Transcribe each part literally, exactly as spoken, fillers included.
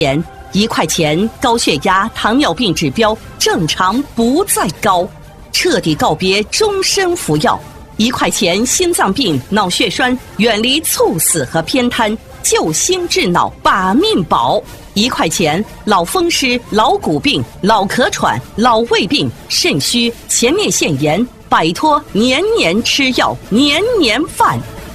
钱，一块钱高血压、糖尿病指标正常不再高，彻底告别终身服药。一块钱心脏病、脑血栓，远离猝死和偏瘫，救心治脑，把命保。一块钱老风湿、老骨病、老咳喘、老胃病、肾虚、前列腺炎，摆脱年年吃药、年年犯。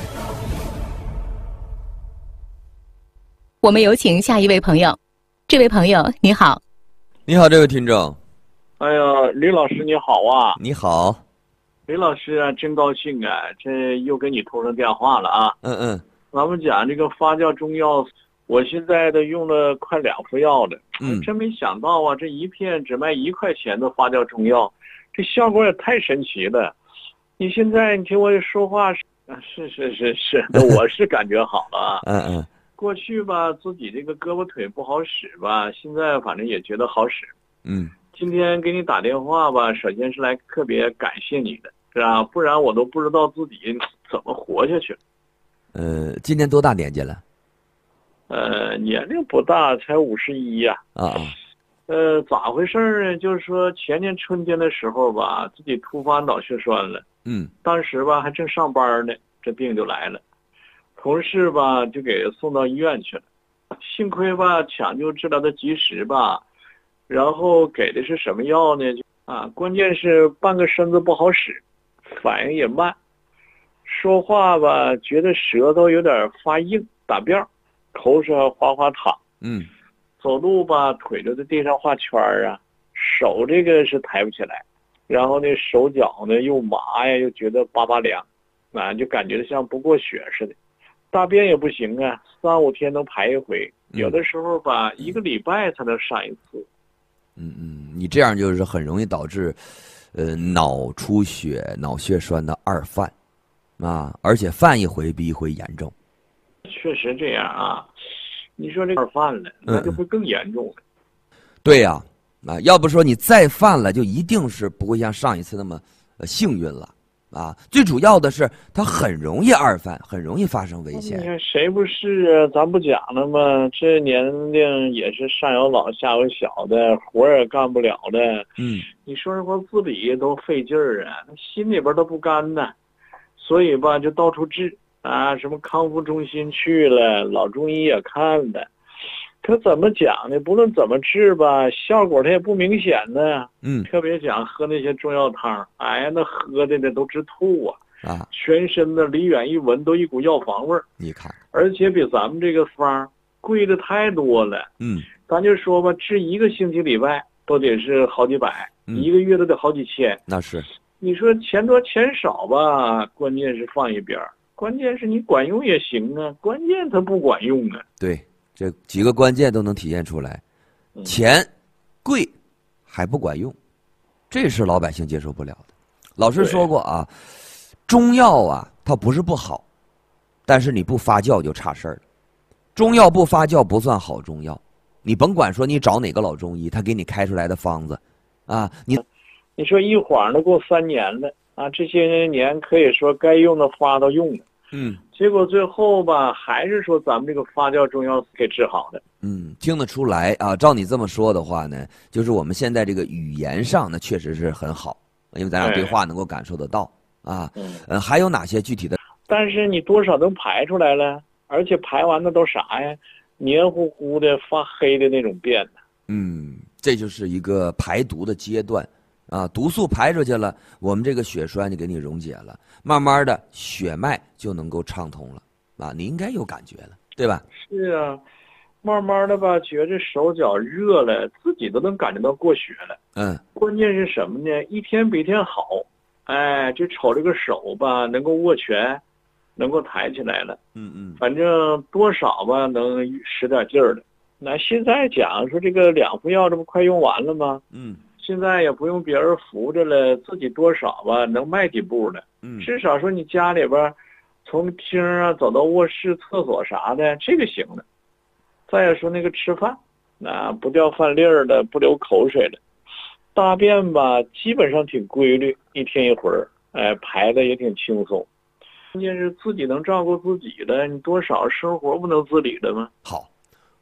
我们有请下一位朋友。这位朋友你好。 你好，这位听众。 哎呀，李老师你好啊。 你好。 李老师啊，真高兴啊，这又跟你通上电话了啊。 嗯嗯。 咱们讲这个发酵中药，我现在都用了快两副药了。 嗯。 真没想到啊，这一片只卖一块钱的发酵中药，这效果也太神奇了。你现在你听我说话是是是是是，我是感觉好了啊。 嗯嗯。 过去吧，自己这个胳膊腿不好使吧，现在反正也觉得好使。 嗯。 今天给你打电话吧，首先是来特别感谢你的，是吧？不然我都不知道自己怎么活下去了。 呃，今年多大年纪了？ 呃，年龄不大，才五十一呀。 啊啊。 呃，咋回事呢？就是说前年春天的时候吧，自己突发脑血栓了。 嗯。 当时吧还正上班呢，这病就来了。同事吧就给送到医院去了，幸亏吧抢救治疗的及时吧，然后给的是什么药呢？啊，关键是半个身子不好使，反应也慢，说话吧觉得舌头有点发硬打辫，口水哗哗淌。 嗯， 走路吧腿就在地上画圈啊，手这个是抬不起来，然后呢手脚呢又麻呀，又觉得巴巴凉，啊，就感觉像不过血似的。大便也不行啊，三五天能排一回，有的时候吧，一个礼拜才能上一次。 嗯嗯，你这样就是很容易导致，呃，脑出血、脑血栓的二犯，啊，而且犯一回比一回严重。 确实这样啊，你说这二犯了，那就会更严重了。 嗯、对呀、啊，啊，要不说你再犯了，就一定是不会像上一次那么、呃、幸运了。啊，最主要的是它很容易二犯，很容易发生危险。 你看谁不是啊？咱不讲了吗？这年龄也是上有老下有小的，活也干不了的。 嗯， 你说这光自理都费劲儿啊，心里边都不甘呐。所以吧，就到处治啊，什么康复中心去了，老中医也看了。可怎么讲呢？不论怎么治吧，效果它也不明显呢。 嗯， 特别讲喝那些中药汤，哎呀，那喝的呢都直吐啊， 啊， 全身的离远一闻都一股药房味儿。 你看， 而且比咱们这个方贵的太多了。 嗯， 咱就说吧，治一个星期礼拜都得是好几百， 嗯、 一个月都得好几千。 那是。 你说钱多钱少吧，关键是放一边，关键是你管用也行啊，关键它不管用啊。 对。这几个关键都能体现出来，钱贵还不管用，这是老百姓接受不了的。老师说过啊，中药啊它不是不好，但是你不发酵就差事儿了。中药不发酵不算好中药，你甭管说你找哪个老中医，他给你开出来的方子啊，你你说一晃都过三年了啊，这些年可以说该用的发都用了。 嗯， 结果最后吧，还是说咱们这个发酵中药给治好的。 嗯，听得出来啊。照你这么说的话呢，就是我们现在这个语言上呢，确实是很好，因为咱俩对话能够感受得到啊。嗯，呃，还有哪些具体的？ 但是你多少都排出来了，而且排完的都啥呀？黏糊糊的、发黑的那种便呢。 嗯，这就是一个排毒的阶段。啊，毒素排出去了，我们这个血栓就给你溶解了，慢慢的血脉就能够畅通了，啊，你应该有感觉了，对吧？ 是啊，慢慢的吧，觉着手脚热了，自己都能感觉到过血了。 嗯， 关键是什么呢？一天比一天好，哎，就瞅这个手吧，能够握拳，能够抬起来了。 嗯嗯， 反正多少吧，能使点劲儿了。那现在讲说这个两副药，这不快用完了吗？ 嗯。 现在也不用别人扶着了，自己多少吧能迈几步了。 嗯， 至少说你家里边，从厅啊走到卧室、厕所啥的，这个行了。再说那个吃饭，那不掉饭粒儿的，不流口水的，大便吧基本上挺规律，一天一回儿，哎，排的也挺轻松。关键是自己能照顾自己的，你多少生活不能自理的吗？ 好。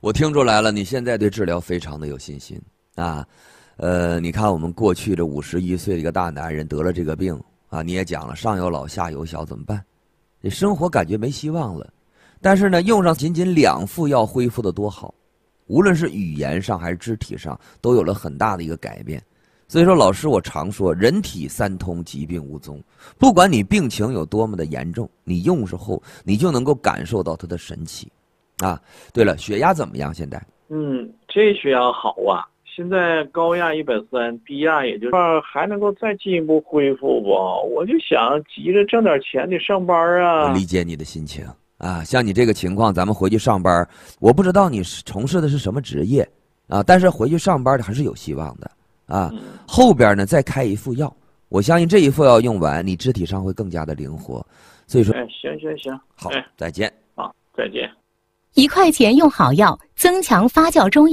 我听出来了，你现在对治疗非常的有信心啊。呃，你看我们过去这五十一岁的一个大男人得了这个病啊，你也讲了，上有老下有小怎么办？这生活感觉没希望了。但是呢，用上仅仅两副药恢复的多好，无论是语言上还是肢体上都有了很大的一个改变。所以说，老师我常说，人体三通，疾病无踪。不管你病情有多么的严重，你用上后，你就能够感受到它的神奇。啊，对了，血压怎么样？现在？ 嗯，这血压好啊。现在高压一百三，低压也就还能够再进一步恢复不？我就想急着挣点钱得上班啊。 我理解你的心情啊，像你这个情况，咱们回去上班，我不知道你从事的是什么职业啊，但是回去上班还是有希望的啊。嗯、后边呢再开一副药，我相信这一副药用完，你肢体上会更加的灵活。所以说， 哎，行行行， 好， 哎、 再见。 好，再见。 一块钱用好药，增强发酵中药。